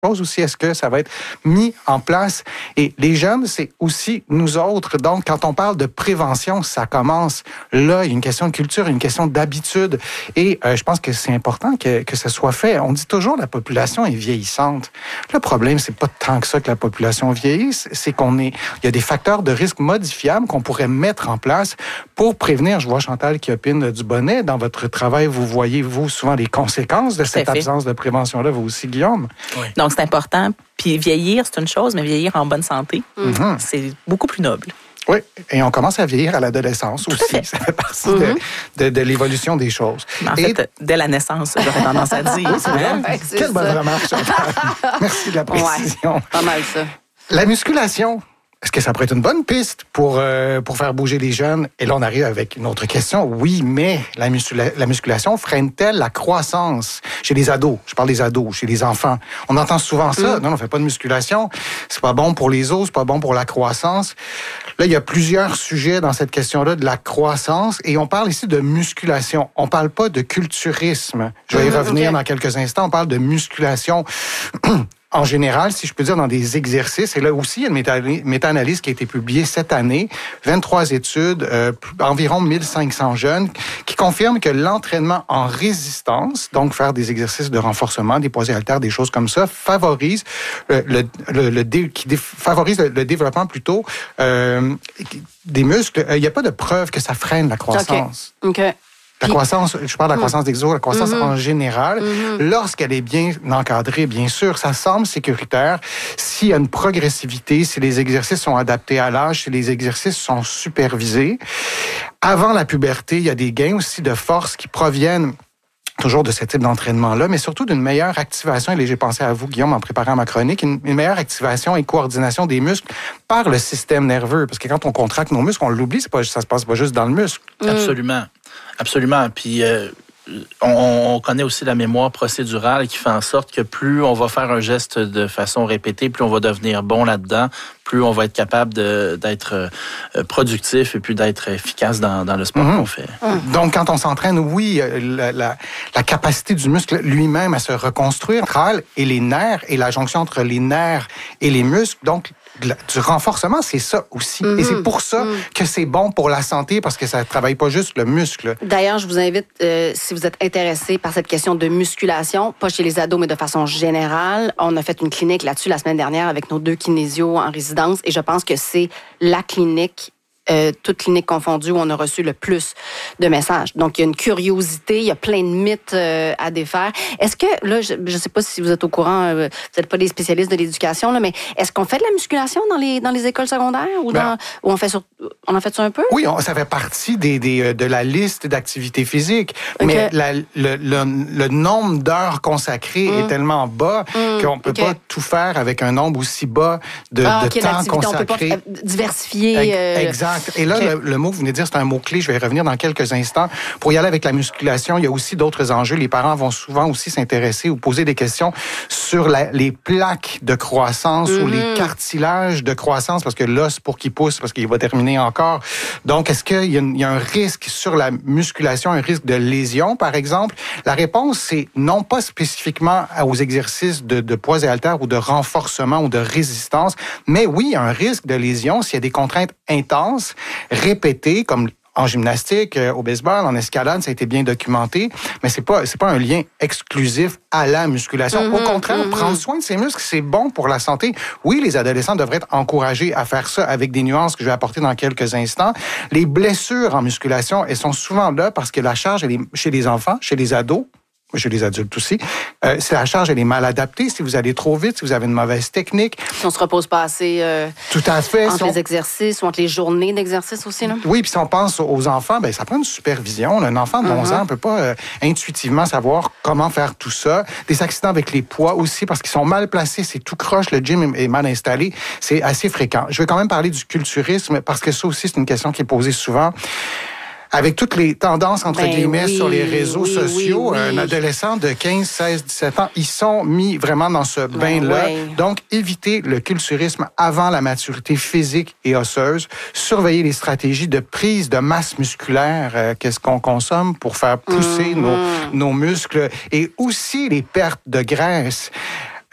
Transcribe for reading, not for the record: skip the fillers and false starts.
pose aussi, est-ce que ça va être mis en place? Et les jeunes, c'est aussi nous autres. Donc, quand on parle de prévention, ça commence là. Il y a une question de culture, une question d'habitude. Et je pense que c'est important que ça soit fait. On dit toujours que la population est vieillissante. Le problème, c'est pas tant que ça que la population vieillisse, c'est il y a des facteurs de risque modifiables qu'on pourrait mettre en place pour prévenir. Je vois Chantal qui opine du bonnet. Dans votre travail, vous voyez, vous, souvent les conséquences de cette absence de prévention-là. Vous aussi, Guillaume. Oui. Donc, c'est important. Puis vieillir, c'est une chose, mais vieillir en bonne santé, c'est beaucoup plus noble. Oui, et on commence à vieillir à l'adolescence aussi. Ça fait partie de l'évolution des choses. En fait, dès la naissance, j'aurais tendance à dire. Quelle bonne remarque, Chantal. Merci de la précision. Ouais, pas mal ça. La musculation. Est-ce que ça pourrait être une bonne piste pour faire bouger les jeunes? Et là, on arrive avec une autre question. Oui, mais la musculation freine-t-elle la croissance chez les ados? Je parle des ados, chez les enfants. On entend souvent ça. Non, on fait pas de musculation. C'est pas bon pour les os, c'est pas bon pour la croissance. Là, il y a plusieurs sujets dans cette question-là de la croissance. Et on parle ici de musculation. On parle pas de culturisme. Je vais y revenir dans quelques instants. On parle de musculation. En général, si je peux dire, dans des exercices, et là aussi, il y a une méta-analyse qui a été publiée cette année, 23 études, environ 1500 jeunes, qui confirment que l'entraînement en résistance, donc faire des exercices de renforcement, des poids et haltères, des choses comme ça, favorise favorise le développement plutôt des muscles. Il n'y a pas de preuve que ça freine la croissance. OK. La croissance, je parle de la croissance d'exo, la croissance en général, lorsqu'elle est bien encadrée, bien sûr, ça semble sécuritaire. S'il y a une progressivité, si les exercices sont adaptés à l'âge, si les exercices sont supervisés. Avant la puberté, il y a des gains aussi de force qui proviennent toujours de ce type d'entraînement-là, mais surtout d'une meilleure activation, et j'ai pensé à vous, Guillaume, en préparant ma chronique, une meilleure activation et coordination des muscles par le système nerveux. Parce que quand on contracte nos muscles, on l'oublie, ça se passe pas juste dans le muscle. Absolument. Absolument. Puis on connaît aussi la mémoire procédurale qui fait en sorte que plus on va faire un geste de façon répétée, plus on va devenir bon là-dedans, plus on va être capable d'être productif et puis d'être efficace dans le sport qu'on fait. Donc, quand on s'entraîne, oui, la capacité du muscle lui-même à se reconstruire, et les nerfs, et la jonction entre les nerfs et les muscles, donc du renforcement, c'est ça aussi. Et c'est pour ça que c'est bon pour la santé, parce que ça ne travaille pas juste le muscle. D'ailleurs, je vous invite, si vous êtes intéressé par cette question de musculation, pas chez les ados, mais de façon générale, on a fait une clinique là-dessus la semaine dernière avec nos 2 kinésios en résidence, et je pense que c'est la clinique, toutes cliniques confondues, où on a reçu le plus de messages. Donc, il y a une curiosité, il y a plein de mythes à défaire. Est-ce que, là, je ne sais pas si vous êtes au courant, vous n'êtes pas des spécialistes de l'éducation, là, mais est-ce qu'on fait de la musculation dans les écoles secondaires ou on en fait ça un peu? Oui, ça fait partie de la liste d'activités physiques, mais le nombre d'heures consacrées est tellement bas qu'on ne peut pas tout faire avec un nombre aussi bas de temps consacré. On peut pas diversifier. Exact. Et là, le mot que vous venez de dire, c'est un mot-clé. Je vais y revenir dans quelques instants. Pour y aller avec la musculation, il y a aussi d'autres enjeux. Les parents vont souvent aussi s'intéresser ou poser des questions sur les plaques de croissance ou les cartilages de croissance, parce que l'os, pour qu'il pousse, parce qu'il va terminer encore. Donc, est-ce qu'il y a un risque sur la musculation, un risque de lésion, par exemple? La réponse, c'est non, pas spécifiquement aux exercices de poids et haltères ou de renforcement ou de résistance, mais oui, il y a un risque de lésion s'il y a des contraintes intenses, répétées, comme en gymnastique, au baseball, en escalade, ça a été bien documenté, mais c'est pas un lien exclusif à la musculation. Au contraire, prendre soin de ses muscles, c'est bon pour la santé. Oui, les adolescents devraient être encouragés à faire ça avec des nuances que je vais apporter dans quelques instants. Les blessures en musculation, elles sont souvent là parce que la charge, elle est chez les enfants, chez les ados, chez les adultes aussi. Si la charge, elle est mal adaptée, si vous allez trop vite, si vous avez une mauvaise technique. Si on se repose pas assez tout à fait, entre les exercices ou entre les journées d'exercice aussi. Là. Oui, puis si on pense aux enfants, ça prend une supervision. Un enfant de 11 ans ne peut pas intuitivement savoir comment faire tout ça. Des accidents avec les poids aussi, parce qu'ils sont mal placés, c'est tout croche, le gym est mal installé. C'est assez fréquent. Je vais quand même parler du culturisme, parce que ça aussi, c'est une question qui est posée souvent. Avec toutes les tendances, entre guillemets, sur les réseaux sociaux, un adolescent de 15, 16, 17 ans, ils sont mis vraiment dans ce bain-là. Donc, éviter le culturisme avant la maturité physique et osseuse. Surveiller les stratégies de prise de masse musculaire. Qu'est-ce qu'on consomme pour faire pousser nos muscles. Et aussi les pertes de graisse.